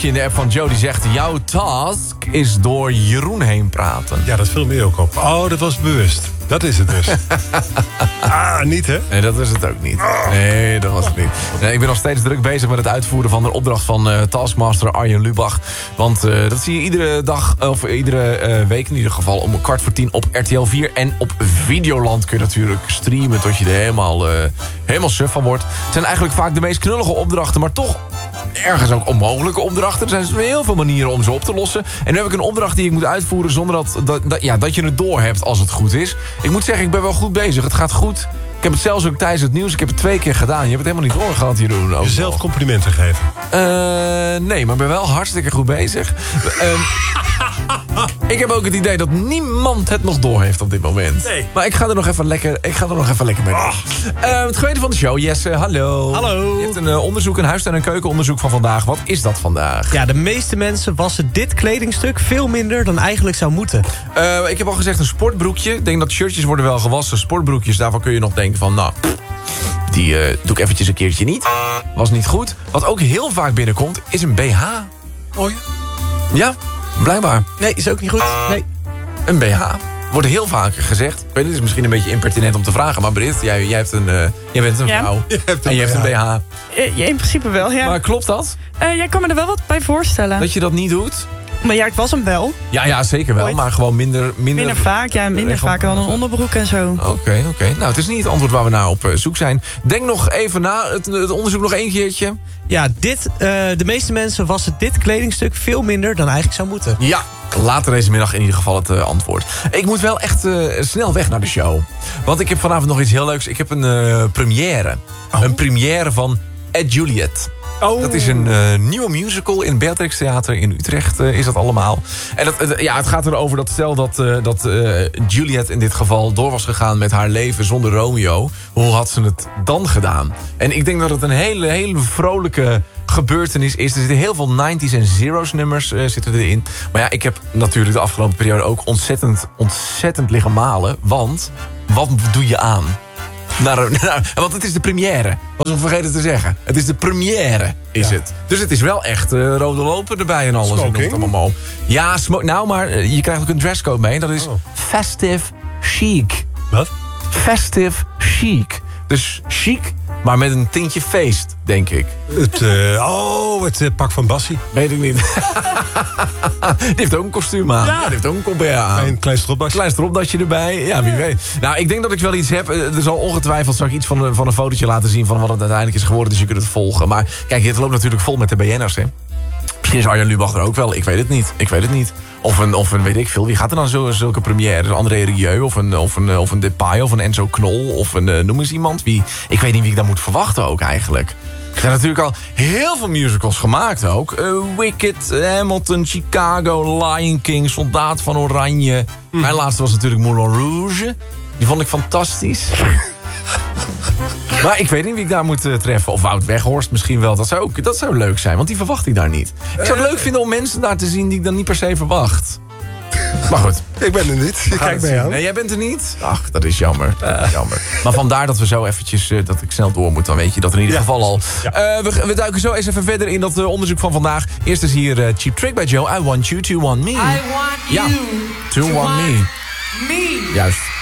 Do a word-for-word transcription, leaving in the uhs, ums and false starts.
in de app van Joe die zegt... jouw task is door Jeroen heen praten. Ja, dat viel me ook op. Oh, dat was bewust. Dat is het dus. ah, niet hè? Nee, dat is het ook niet. Nee, dat was het niet. Nee, ik ben nog steeds druk bezig met het uitvoeren van de opdracht van uh, Taskmaster Arjen Lubach. Want uh, dat zie je iedere dag, of iedere uh, week in ieder geval... om kwart voor tien op R T L vier. En op Videoland kun je natuurlijk streamen... tot je er helemaal, uh, helemaal suf van wordt. Het zijn eigenlijk vaak de meest knullige opdrachten... maar toch ergens ook onmogelijke opdrachten. Er zijn heel veel manieren om ze op te lossen. En nu heb ik een opdracht die ik moet uitvoeren... zonder dat, dat, dat, ja, dat je het door hebt als het goed is. Ik moet zeggen, ik ben wel goed bezig. Het gaat goed. Ik heb het zelfs ook tijdens het nieuws. Ik heb het twee keer gedaan. Je hebt het helemaal niet doorgehad, Jeroen. Jezelf complimenten geven? Uh, nee, maar ik ben wel hartstikke goed bezig. uh, ik heb ook het idee dat niemand het nog door heeft op dit moment. Nee. Maar ik ga er nog even lekker, ik ga er nog even lekker mee. Oh. Uh, het geweten van de show. Jesse, hallo. Hallo. Je hebt een uh, onderzoek, een huis- en een keukenonderzoek van vandaag. Wat is dat vandaag? Ja, de meeste mensen wassen dit kledingstuk veel minder dan eigenlijk zou moeten. Uh, ik heb al gezegd een sportbroekje. Ik denk dat shirtjes worden wel gewassen. Sportbroekjes, daarvan kun je nog denken van... nou, die uh, doe ik eventjes een keertje niet. Was niet goed. Wat ook heel vaak binnenkomt, is een B H. Oh ja? Ja, blijkbaar. Nee, is ook niet goed. Nee. Een B H. Wordt heel vaak gezegd. Ik weet, het is misschien een beetje impertinent om te vragen... maar Britt, jij, jij, hebt een, uh, jij bent een ja. vrouw. Je hebt een en je hebt een B H. Ja, in principe wel, ja. Maar klopt dat? Uh, jij kan me er wel wat bij voorstellen. Dat je dat niet doet? Maar ja, ik was hem wel. Ja, ja zeker wel. Ooit. Maar gewoon minder... Minder, Minder vaak, ja. Minder vaak dan een onderbroek en zo. Oké, okay, oké. Okay. Nou, het is niet het antwoord waar we naar op uh, zoek zijn. Denk nog even na. Het, het onderzoek nog één keertje. Ja, dit, uh, de meeste mensen wassen dit kledingstuk veel minder dan eigenlijk zou moeten. Ja, later deze middag in ieder geval het uh, antwoord. Ik moet wel echt uh, snel weg naar de show. Want ik heb vanavond nog iets heel leuks. Ik heb een uh, première. Oh. Een première van Ed Juliet. Oh. Dat is een uh, nieuwe musical in het Beatrix Theater in Utrecht uh, is dat allemaal. En dat, uh, ja, het gaat erover dat stel dat, uh, dat uh, Juliet in dit geval door was gegaan met haar leven zonder Romeo. Hoe had ze het dan gedaan? En ik denk dat het een hele, hele vrolijke gebeurtenis is. Er zitten heel veel nineties en zeros nummers uh, zitten erin. Maar ja, ik heb natuurlijk de afgelopen periode ook ontzettend, ontzettend liggen malen. Want, wat doe je aan? Nou, nou, want het is de première. Was ik vergeten te zeggen. Het is de première, is ja. het. Dus het is wel echt uh, rode lopen erbij en alles. Smoking? En allemaal. Ja, smo- nou, maar uh, je krijgt ook een dresscode mee. Dat is oh. festive chic. Wat? Festive chic. Dus chic, maar met een tintje feest, denk ik. Het, uh, oh, het uh, pak van Bassie. Weet ik niet. Die heeft ook een kostuum aan. Ja. Die heeft ook een colbert aan. Een klein stropdasje. Klein stropdasje erbij. Ja, wie weet. Nou, ik denk dat ik wel iets heb. Er zal ongetwijfeld straks iets van een, van een fotootje laten zien... van wat het uiteindelijk is geworden, dus je kunt het volgen. Maar kijk, het loopt natuurlijk vol met de B N'ers, hè. Misschien is Arjen Lubach er ook wel. Ik weet het niet. Ik weet het niet. Of een, of een weet ik veel. Wie gaat er dan zo, zulke premières? André Rieu of een, of een, of een Depay of een Enzo Knol of een, uh, noem eens iemand. Wie, ik weet niet wie ik dan moet verwachten ook eigenlijk. Er zijn natuurlijk al heel veel musicals gemaakt ook. Uh, Wicked, Hamilton, Chicago, Lion King, Soldaat van Oranje. Mm. Mijn laatste was natuurlijk Moulin Rouge. Die vond ik fantastisch. Maar ik weet niet wie ik daar moet uh, treffen. Of Wout Weghorst misschien wel. Dat zou, ook, dat zou leuk zijn, want die verwacht ik daar niet. Ik zou het leuk vinden om mensen daar te zien die ik dan niet per se verwacht. Maar goed. Ik ben er niet. Je kijkt mij aan. Nee, jij bent er niet? Ach, dat is jammer. Dat is jammer. Maar vandaar dat we zo eventjes, uh, dat ik snel door moet. Dan weet je dat in ieder ja. geval al. Ja. Uh, we, we duiken zo eens even verder in dat uh, onderzoek van vandaag. Eerst is hier uh, Cheap Trick bij Joe. I want you to want me. I want ja. you to, to want, want me. me. Juist.